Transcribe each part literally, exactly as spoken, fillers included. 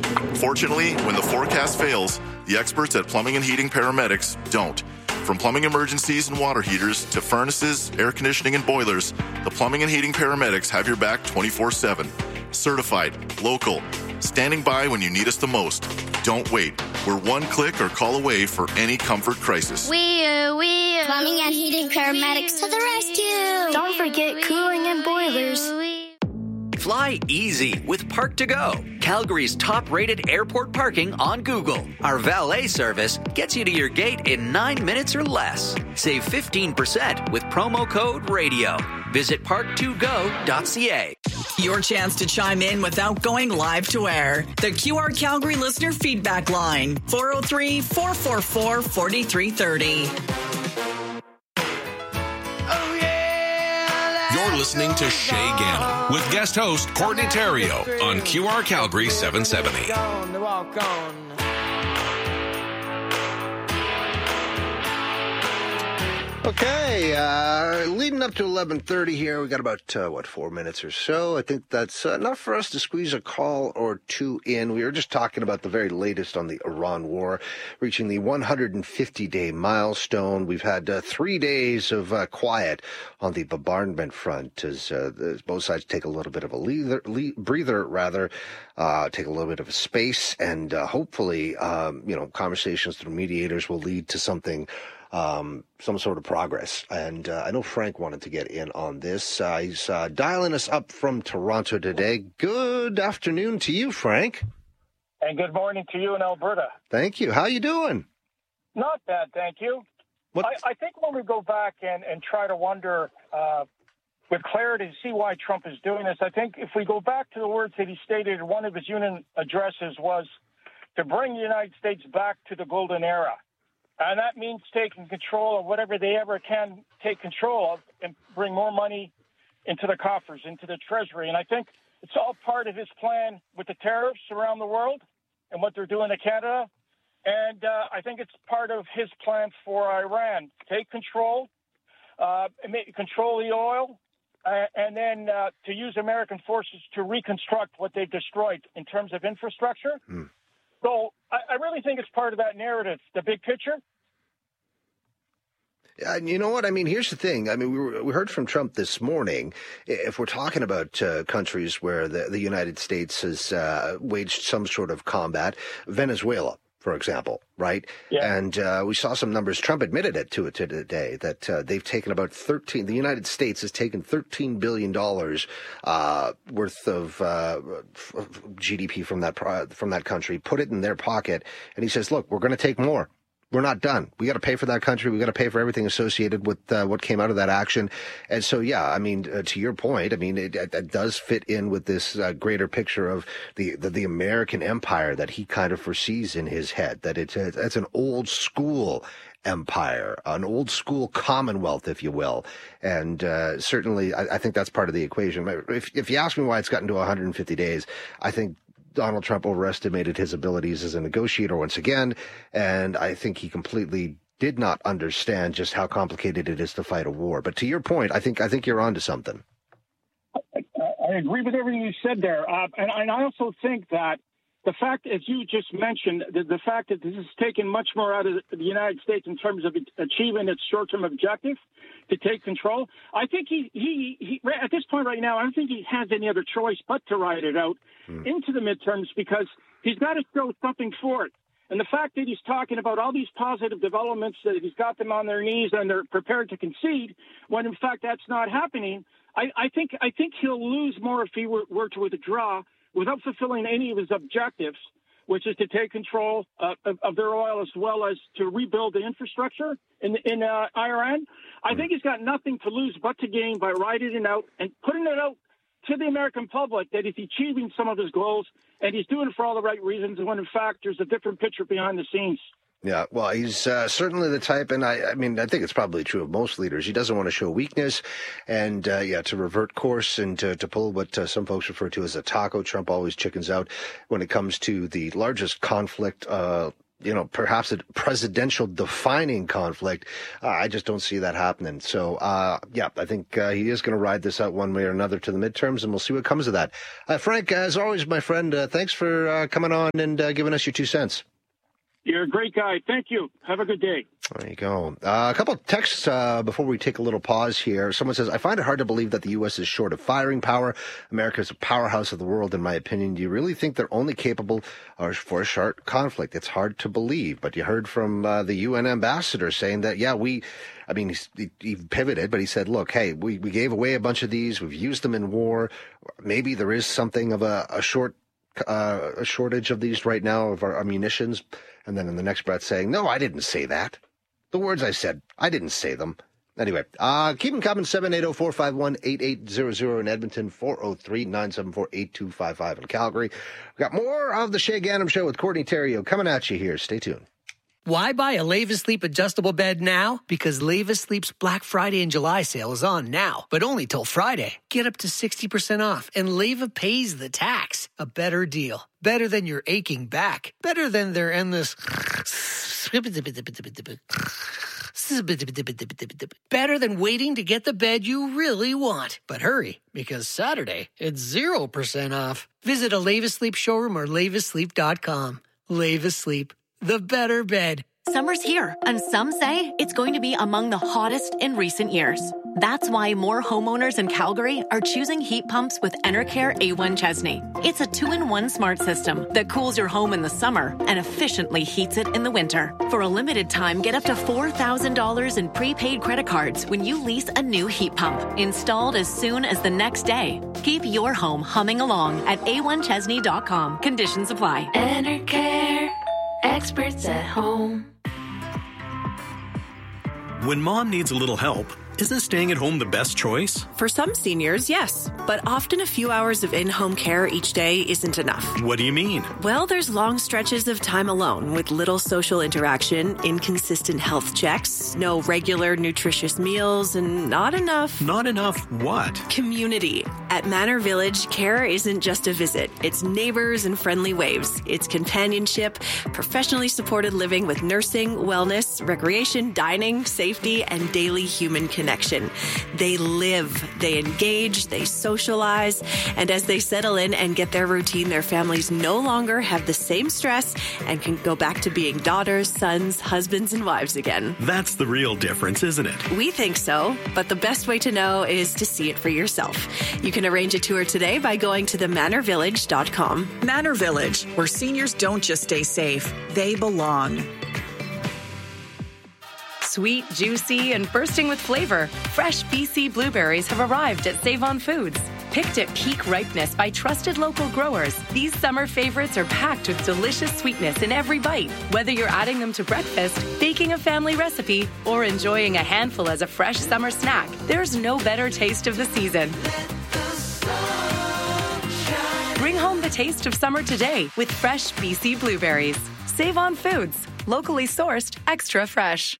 Fortunately, when the forecast fails, the experts at Plumbing and Heating Paramedics don't. From plumbing emergencies and water heaters to furnaces, air conditioning, and boilers, the Plumbing and Heating Paramedics have your back twenty-four seven. Certified, local, standing by when you need us the most. Don't wait. We're one click or call away for any comfort crisis. We, uh, we, uh, Plumbing and Heating Paramedics to the rescue. Don't forget cooling and boilers. Fly easy with Park to Go, Calgary's top-rated airport parking on Google. Our valet service gets you to your gate in nine minutes or less. Save fifteen percent with promo code RADIO. Visit park to go dot c a. Your chance to chime in without going live to air. The Q R Calgary listener feedback line, four oh three, four four four, four three three oh. You're listening to Shay Gannon with guest host Courtney Theriault on Q R Calgary seven seventy. Okay, uh, leading up to eleven thirty here, we got about, uh, what, four minutes or so. I think that's uh, enough for us to squeeze a call or two in. We were just talking about the very latest on the Iran war, reaching the one hundred fifty day milestone. We've had uh, three days of uh, quiet on the bombardment front as, uh, as both sides take a little bit of a leather, le- breather, rather, uh, take a little bit of a space, and uh, hopefully, um, you know, conversations through mediators will lead to something Um, some sort of progress. And uh, I know Frank wanted to get in on this. Uh, he's uh, dialing us up from Toronto today. Good afternoon to you, Frank. And good morning to you in Alberta. Thank you. How you doing? Not bad, thank you. I, I think when we go back and, and try to wonder uh, with clarity to see why Trump is doing this, I think if we go back to the words that he stated in one of his union addresses was to bring the United States back to the golden era. And that means taking control of whatever they ever can take control of and bring more money into the coffers, into the treasury. And I think it's all part of his plan with the tariffs around the world and what they're doing to Canada. And uh, I think it's part of his plan for Iran. Take control, uh, control the oil, uh, and then uh, to use American forces to reconstruct what they've destroyed in terms of infrastructure. Mm. So I, I really think it's part of that narrative, the big picture. Uh, you know what? I mean, here's the thing. I mean, we, were, we heard from Trump this morning. If we're talking about uh, countries where the, the United States has uh, waged some sort of combat, Venezuela, for example, right? Yeah. And uh, we saw some numbers. Trump admitted it to it today that uh, they've taken about thirteen. The United States has taken thirteen billion dollars uh, worth of uh, G D P from that from that country, put it in their pocket, and he says, "Look, we're going to take more. We're not done. We got to pay for that country. We got to pay for everything associated with uh, what came out of that action." And so, yeah, I mean, uh, to your point, I mean, it, it, it does fit in with this uh, greater picture of the, the the American empire that he kind of foresees in his head. That it's a, it's an old school empire, an old school commonwealth, if you will. And uh, certainly, I, I think that's part of the equation. If if you ask me why it's gotten to one hundred fifty days, I think Donald Trump overestimated his abilities as a negotiator once again, and I think he completely did not understand just how complicated it is to fight a war. But to your point, I think I think you're onto something. I, I agree with everything you said there, uh, and, and I also think that the fact, as you just mentioned, the, the fact that this has taken much more out of the United States in terms of achieving its short-term objective to take control, I think he, he, he at this point right now, I don't think he has any other choice but to ride it out hmm. into the midterms because he's got to show something for it. And the fact that he's talking about all these positive developments, that he's got them on their knees and they're prepared to concede, when in fact that's not happening, I, I think I think he'll lose more if he were, were to withdraw without fulfilling any of his objectives, which is to take control uh, of, of their oil as well as to rebuild the infrastructure in, in uh, Iran. I think he's got nothing to lose but to gain by riding it out and putting it out to the American public that he's achieving some of his goals and he's doing it for all the right reasons, when in fact there's a different picture behind the scenes. Yeah, well, he's uh, certainly the type, and I, I mean, I think it's probably true of most leaders. He doesn't want to show weakness, and uh, yeah, to revert course and to, to pull what uh, some folks refer to as a taco. Trump always chickens out when it comes to the largest conflict uh, you know, perhaps a presidential defining conflict. Uh, I just don't see that happening. So, uh, yeah, I think uh, he is going to ride this out one way or another to the midterms, and we'll see what comes of that. Uh, Frank, as always, my friend, uh, thanks for uh, coming on and uh, giving us your two cents. You're a great guy. Thank you. Have a good day. There you go. Uh, a couple of texts uh, before we take a little pause here. Someone says, I find it hard to believe that the U S is short of firing power. America is a powerhouse of the world, in my opinion. Do you really think they're only capable of, for a short conflict? It's hard to believe. But you heard from uh, the U N ambassador saying that, yeah, we, I mean, he, he pivoted, but he said, look, hey, we, we gave away a bunch of these. We've used them in war. Maybe there is something of a, a short uh, a shortage of these right now, of our, our munitions. And then in the next breath saying, no, I didn't say that. The words I said, I didn't say them. Anyway, uh, keep them coming, seven eight zero, four five one, eight eight zero zero in Edmonton, four oh three, nine seven four, eight two five five in Calgary. We've got more of the Shay Ganem Show with Courtney Theriault coming at you here. Stay tuned. Why buy a Leva Sleep adjustable bed now? Because Leva Sleep's Black Friday and July sale is on now, but only till Friday. Get up to sixty percent off, and Leva pays the tax. A better deal. Better than your aching back. Better than their endless... Better than waiting to get the bed you really want. But hurry, because Saturday, it's zero percent off. Visit a Leva Sleep showroom or leva sleep dot com. Leva Sleep. The better bed. Summer's here, and some say it's going to be among the hottest in recent years. That's why more homeowners in Calgary are choosing heat pumps with Enercare A one Chesney. It's a two-in-one smart system that cools your home in the summer and efficiently heats it in the winter. For a limited time, get up to four thousand dollars in prepaid credit cards when you lease a new heat pump, installed as soon as the next day. Keep your home humming along at a one chesney dot com. Conditions apply. Enercare. Experts at home. When mom needs a little help, isn't staying at home the best choice? For some seniors, yes. But often a few hours of in-home care each day isn't enough. What do you mean? Well, there's long stretches of time alone with little social interaction, inconsistent health checks, no regular nutritious meals, and not enough... Not enough what? Community. At Manor Village, care isn't just a visit. It's neighbors and friendly waves. It's companionship, professionally supported living with nursing, wellness, recreation, dining, safety, and daily human connection. Connection. They live, they engage, they socialize, and as they settle in and get their routine, their families no longer have the same stress and can go back to being daughters, sons, husbands, and wives again. That's the real difference, isn't it? We think so, but the best way to know is to see it for yourself. You can arrange a tour today by going to the manor village dot com. Manor Village, where seniors don't just stay safe, they belong. Sweet, juicy, and bursting with flavor, fresh B C blueberries have arrived at Save-On Foods. Picked at peak ripeness by trusted local growers, these summer favorites are packed with delicious sweetness in every bite. Whether you're adding them to breakfast, baking a family recipe, or enjoying a handful as a fresh summer snack, there's no better taste of the season. Bring home the taste of summer today with fresh B C blueberries. Save-On Foods, locally sourced, extra fresh.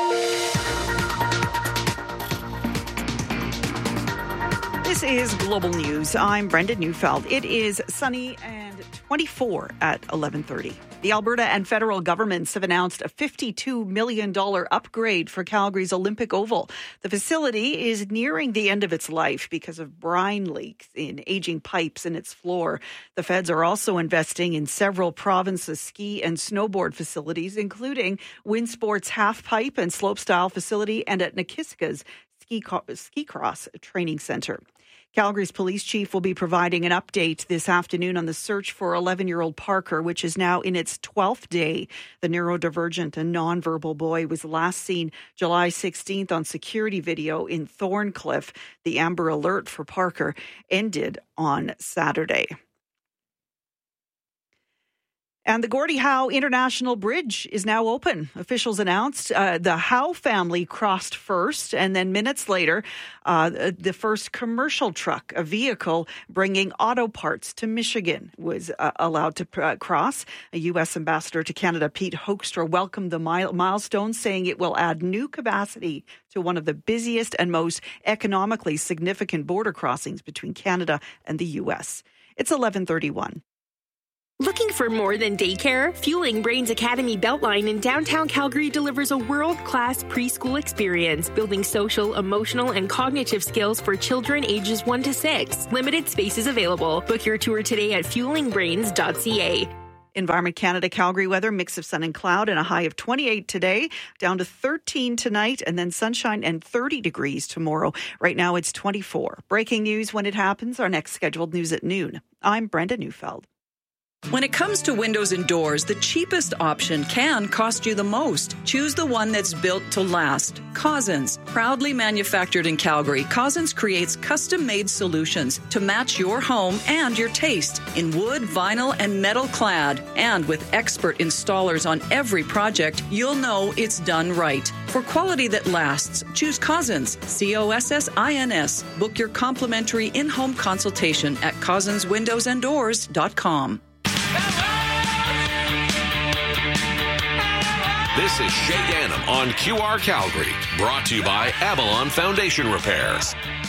This is Global News. I'm Brenda Neufeld. It is sunny and twenty-four at eleven thirty. The Alberta and federal governments have announced a fifty-two million dollars upgrade for Calgary's Olympic Oval. The facility is nearing the end of its life because of brine leaks in aging pipes in its floor. The feds are also investing in several provinces' ski and snowboard facilities, including Winsport's half-pipe and slopestyle facility and at Nikiska's ski, ski cross training center. Calgary's police chief will be providing an update this afternoon on the search for eleven-year-old Parker, which is now in its twelfth day. The neurodivergent and nonverbal boy was last seen July sixteenth on security video in Thorncliffe. The Amber Alert for Parker ended on Saturday. And the Gordie Howe International Bridge is now open. Officials announced uh, the Howe family crossed first, and then minutes later, uh, the first commercial truck, a vehicle bringing auto parts to Michigan, was uh, allowed to uh, cross. A U S ambassador to Canada, Pete Hoekstra, welcomed the mile- milestone, saying it will add new capacity to one of the busiest and most economically significant border crossings between Canada and the U S. It's eleven thirty-one. Looking for more than daycare? Fueling Brains Academy Beltline in downtown Calgary delivers a world-class preschool experience, building social, emotional, and cognitive skills for children ages one to six. Limited spaces available. Book your tour today at fueling brains dot c a. Environment Canada Calgary weather, mix of sun and cloud, and a high of twenty-eight today, down to thirteen tonight, and then sunshine and thirty degrees tomorrow. Right now it's twenty-four. Breaking news when it happens. Our next scheduled news at noon. I'm Brenda Neufeld. When it comes to windows and doors, the cheapest option can cost you the most. Choose the one that's built to last. Cousins. Proudly manufactured in Calgary, Cousins creates custom-made solutions to match your home and your taste in wood, vinyl, and metal clad. And with expert installers on every project, you'll know it's done right. For quality that lasts, choose Cousins. C O S S I N S. Book your complimentary in-home consultation at cousins windows and doors dot com. This is Shay Ganem on Q R Calgary, brought to you by Avalon Foundation Repairs.